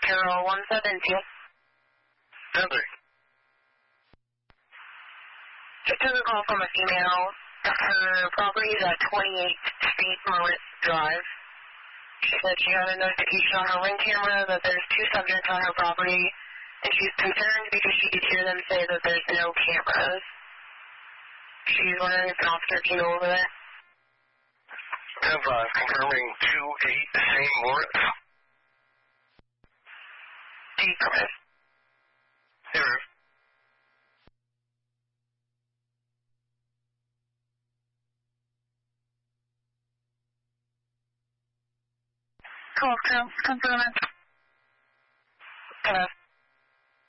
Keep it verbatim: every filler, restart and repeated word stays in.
zero one seven two. Seven. Just took a call from a female. Her property is at twenty-eight Street Merritt Drive. She said she got a notification on her Ring camera that there's two subjects on her property, and she's concerned because she could hear them say that there's no cameras. She's wondering if an officer came over there. Have uh, confirming two eight Saint Moritz. Eight permit. Here. Call, confirm it. Hello.